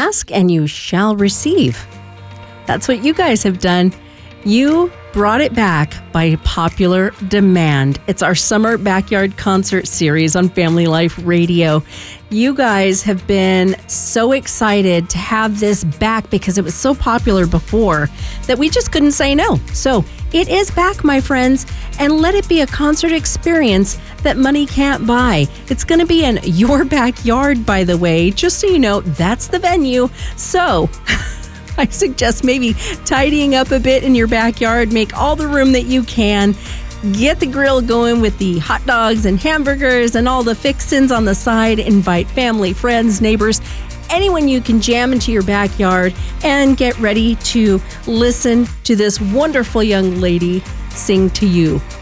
Ask and you shall receive. That's what you guys have done. You brought it back by popular demand. It's our summer backyard concert series on Family Life Radio. You guys have been so excited to have this back because it was so popular before that we just couldn't say no. So it is back, my friends, and let it be a concert experience that money can't buy. It's going to be in your backyard, by the way, just so you know, that's the venue. So I suggest maybe tidying up a bit in your backyard, make all the room that you can, get the grill going with the hot dogs and hamburgers and all the fixins on the side, invite family, friends, neighbors, anyone you can jam into your backyard, and get ready to listen to this wonderful young lady sing to you.